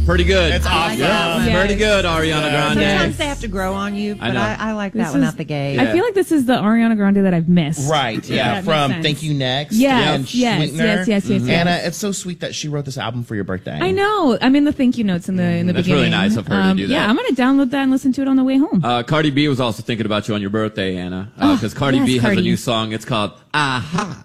Pretty good. It's awesome. Yeah. Pretty good, Ariana Grande. Sometimes they have to grow on you, but I like that one out the gate. I feel like this is the Ariana Grande that I've missed. Right, yeah. From Thank You Next. Yes, and yes. Anna, it's so sweet that she wrote this album for your birthday. I know. I'm in the thank you notes in the beginning. That's really nice of her to do that. Yeah, I'm going to download that and listen to it on the way home. Cardi B was also thinking about you on your birthday, Anna, because Cardi B has a new song. It's called Aha.